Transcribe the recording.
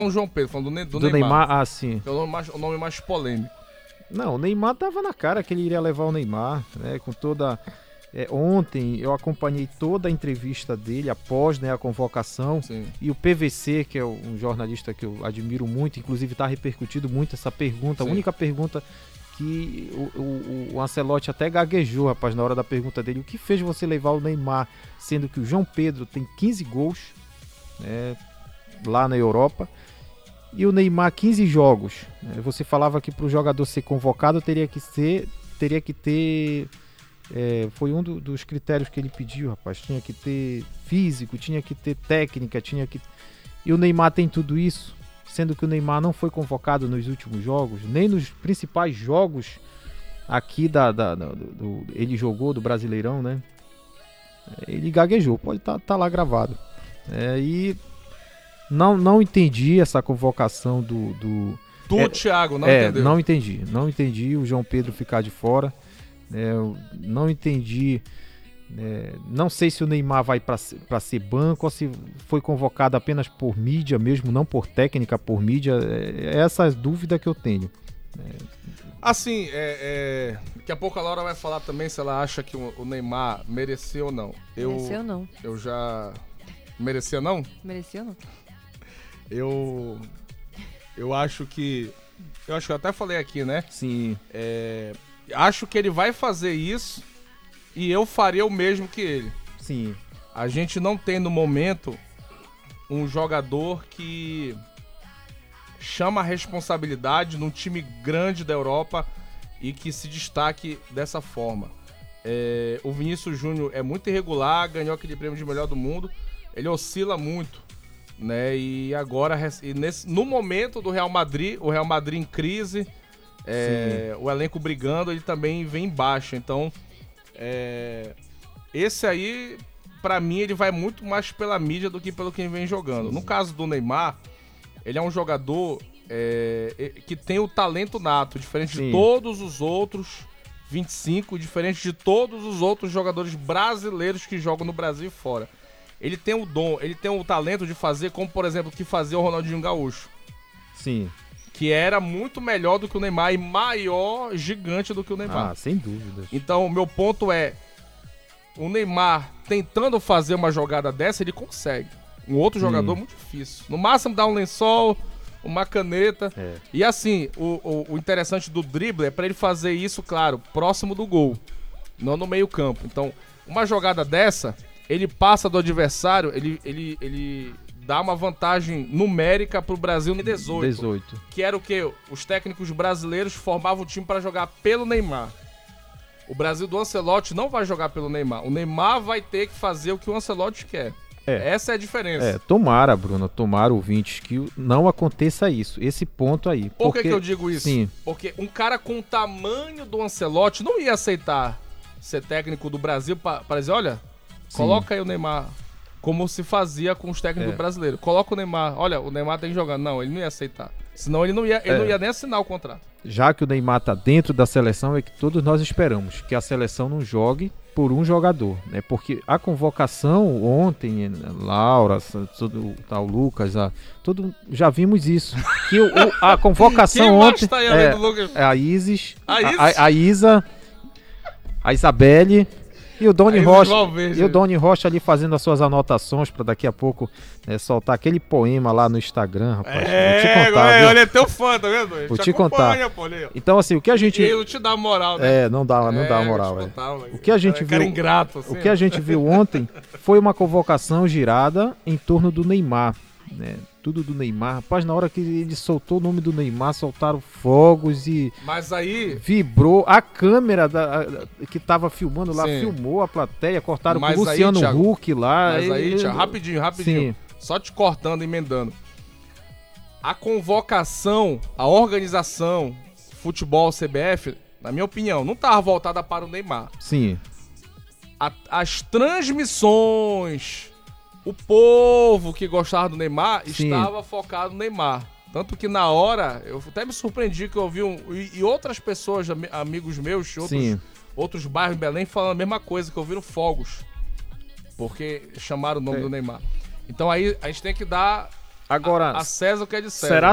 o João Pedro, falando do Do Neymar. Neymar, sim. Que é o nome mais polêmico. Não, o Neymar tava na cara que ele iria levar o Neymar, né? Com toda... ontem eu acompanhei toda a entrevista dele após, né, a convocação. Sim. E o PVC, que é um jornalista que eu admiro muito, inclusive está repercutindo muito essa pergunta. Sim. A única pergunta que o Ancelotti até gaguejou, rapaz, na hora da pergunta dele. O que fez você levar o Neymar, sendo que o João Pedro tem 15 gols, né, lá na Europa, e o Neymar 15 jogos? Você falava que para o jogador ser convocado teria que ter... foi um dos critérios que ele pediu, rapaz. Tinha que ter físico, tinha que ter técnica, E o Neymar tem tudo isso, sendo que o Neymar não foi convocado nos últimos jogos, nem nos principais jogos aqui ele jogou do Brasileirão, né? Ele gaguejou, pode tá lá gravado. E não entendi essa convocação do Thiago, não entendeu? Não entendi o João Pedro ficar de fora. Eu não entendi, não sei se o Neymar vai para ser banco ou se foi convocado apenas por mídia mesmo, não por técnica, por mídia. Essa dúvida que eu tenho. Assim, daqui a pouco a Laura vai falar também se ela acha que o Neymar mereceu ou não. Mereceu não. Eu já... Merecia não? Mereceu não. Eu acho que... Eu até falei aqui, né? Sim. Acho que ele vai fazer isso e eu faria o mesmo que ele. Sim. A gente não tem no momento um jogador que chama a responsabilidade num time grande da Europa e que se destaque dessa forma. O Vinícius Júnior é muito irregular, ganhou aquele prêmio de melhor do mundo, ele oscila muito, né? E agora, no momento do Real Madrid, o Real Madrid em crise... o elenco brigando, ele também vem embaixo. Então, esse aí, pra mim, ele vai muito mais pela mídia do que pelo que ele vem jogando. Sim. No caso do Neymar, ele é um jogador que tem o talento nato, diferente de todos os outros 25, diferente de todos os outros jogadores brasileiros que jogam no Brasil e fora. Ele tem o dom, ele tem o talento de fazer, como por exemplo, o que fazia o Ronaldinho Gaúcho. Sim. Que era muito melhor do que o Neymar e maior, gigante do que o Neymar. Sem dúvidas. Então, o meu ponto o Neymar tentando fazer uma jogada dessa, ele consegue. Um outro jogador muito difícil. No máximo dá um lençol, uma caneta. E assim, o interessante do drible é pra ele fazer isso, claro, próximo do gol, não no meio campo. Então, uma jogada dessa, ele passa do adversário, ele dá uma vantagem numérica pro Brasil em 18. Que era o quê? Os técnicos brasileiros formavam o time para jogar pelo Neymar. O Brasil do Ancelotti não vai jogar pelo Neymar. O Neymar vai ter que fazer o que o Ancelotti quer. Essa é a diferença. Tomara, Bruno, ouvintes, que não aconteça isso. Esse ponto aí. Por que eu digo isso? Sim. Porque um cara com o tamanho do Ancelotti não ia aceitar ser técnico do Brasil para dizer, olha, coloca aí o Neymar... Como se fazia com os técnicos brasileiros. Coloca o Neymar. Olha, o Neymar tem que jogar. Não, ele não ia aceitar. Senão ele não ia nem assinar o contrato. Já que o Neymar tá dentro da seleção, é que todos nós esperamos que a seleção não jogue por um jogador, né? Porque a convocação ontem, Laura, o Lucas, já vimos isso. Que a convocação ontem a Isis, a Isa, a Isabelle... E o Doni Rocha ali fazendo as suas anotações para daqui a pouco soltar aquele poema lá no Instagram, rapaz. Vou te contar, olha, é teu fã, tá vendo? Vou te contar. Então, assim, o que a gente... Ele não te dá moral, né? Não dá moral. O que a gente viu... ingrato, assim, o que a gente viu ontem foi uma convocação girada em torno do Neymar, né? Tudo do Neymar. Rapaz, na hora que ele soltou o nome do Neymar, soltaram fogos e... Mas aí... Vibrou. A câmera que tava filmando lá, filmou a plateia, cortaram com o Luciano Huck lá. Mas aí, Thiago, rapidinho. Sim. Só te cortando, emendando. A convocação, a organização, futebol, CBF, na minha opinião, não tava voltada para o Neymar. Sim. As transmissões... O povo que gostava do Neymar estava focado no Neymar. Tanto que na hora, eu até me surpreendi que eu ouvi e outras pessoas, amigos meus, outros bairros em Belém, falando a mesma coisa, que ouviram fogos. Porque chamaram o nome do Neymar. Então aí a gente tem que dar Agora, a César o que é de César. será